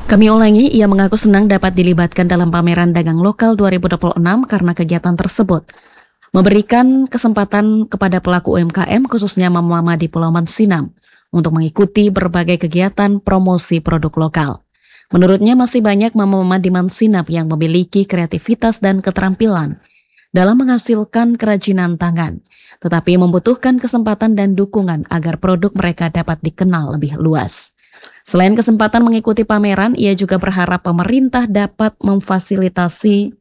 Kami ulangi, ia mengaku senang dapat dilibatkan dalam pameran dagang lokal 2026 karena kegiatan tersebut memberikan kesempatan kepada pelaku UMKM khususnya mama-mama di Pulau Mansinam untuk mengikuti berbagai kegiatan promosi produk lokal. Menurutnya masih banyak mama-mama di Mansinam yang memiliki kreativitas dan keterampilan dalam menghasilkan kerajinan tangan, tetapi membutuhkan kesempatan dan dukungan agar produk mereka dapat dikenal lebih luas. Selain kesempatan mengikuti pameran, ia juga berharap pemerintah dapat memfasilitasi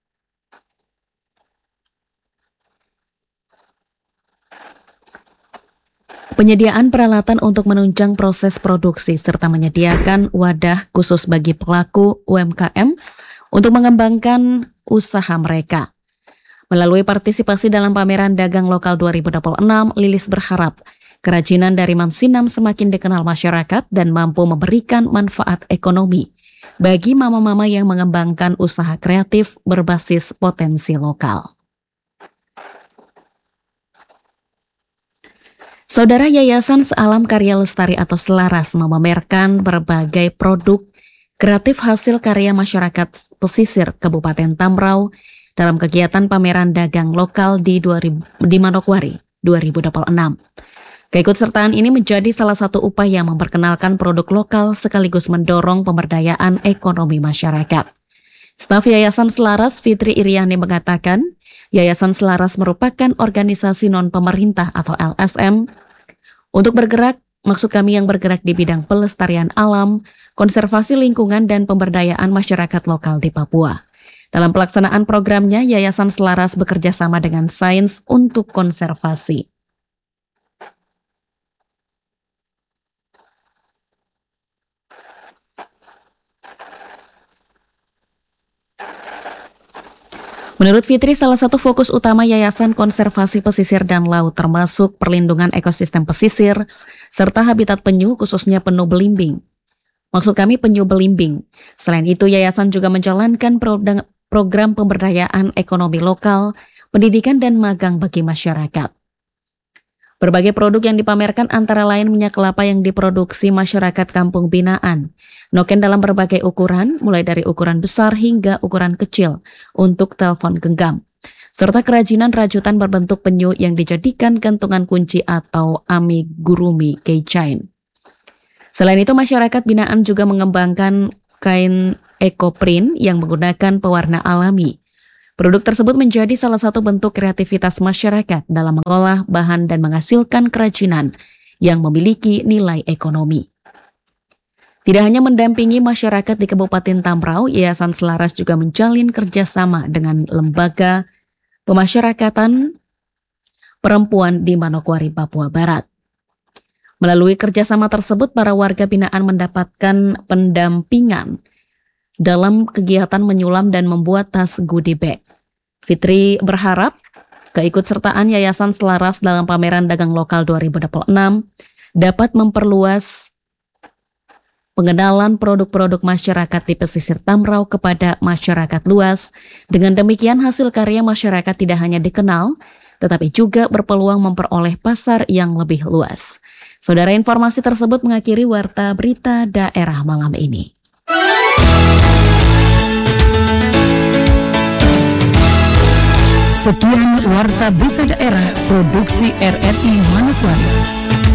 penyediaan peralatan untuk menunjang proses produksi serta menyediakan wadah khusus bagi pelaku UMKM untuk mengembangkan usaha mereka. Melalui partisipasi dalam pameran dagang lokal 2026, Lilis berharap kerajinan dari Mansinam semakin dikenal masyarakat dan mampu memberikan manfaat ekonomi bagi mama-mama yang mengembangkan usaha kreatif berbasis potensi lokal. Saudara, Yayasan Sealam Karya Lestari atau Selaras memamerkan berbagai produk kreatif hasil karya masyarakat pesisir Kabupaten Tambrau dalam kegiatan pameran dagang lokal di Manokwari 2026. Keikutsertaan ini menjadi salah satu upaya memperkenalkan produk lokal sekaligus mendorong pemberdayaan ekonomi masyarakat. Staf Yayasan Selaras Fitri Iriani mengatakan, Yayasan Selaras merupakan organisasi non-pemerintah atau LSM untuk bergerak, maksud kami yang bergerak di bidang pelestarian alam, konservasi lingkungan dan pemberdayaan masyarakat lokal di Papua. Dalam pelaksanaan programnya, Yayasan Selaras bekerja sama dengan Sains untuk Konservasi. Menurut Fitri, salah satu fokus utama Yayasan Konservasi Pesisir dan Laut termasuk perlindungan ekosistem pesisir serta habitat penyu khususnya penyu belimbing. Maksud kami penyu belimbing. Selain itu, Yayasan juga menjalankan program pemberdayaan ekonomi lokal, pendidikan dan magang bagi masyarakat. Berbagai produk yang dipamerkan antara lain minyak kelapa yang diproduksi masyarakat Kampung Binaan, noken dalam berbagai ukuran, mulai dari ukuran besar hingga ukuran kecil untuk telepon genggam, serta kerajinan rajutan berbentuk penyu yang dijadikan gantungan kunci atau amigurumi keychain. Selain itu, masyarakat Binaan juga mengembangkan kain ekoprint yang menggunakan pewarna alami. Produk tersebut menjadi salah satu bentuk kreativitas masyarakat dalam mengolah bahan dan menghasilkan kerajinan yang memiliki nilai ekonomi. Tidak hanya mendampingi masyarakat di Kabupaten Tambrau, Yayasan Selaras juga menjalin kerjasama dengan lembaga pemasyarakatan perempuan di Manokwari, Papua Barat. Melalui kerjasama tersebut, para warga binaan mendapatkan pendampingan dalam kegiatan menyulam dan membuat tas goodie bag. Fitri berharap keikutsertaan Yayasan Selaras dalam pameran dagang lokal 2026 dapat memperluas pengenalan produk-produk masyarakat di pesisir Tambrau kepada masyarakat luas. Dengan demikian, hasil karya masyarakat tidak hanya dikenal, tetapi juga berpeluang memperoleh pasar yang lebih luas. Saudara, informasi tersebut mengakhiri Warta Berita Daerah malam ini. Sekian Warta Berita Daerah Produksi RRI Manokwari.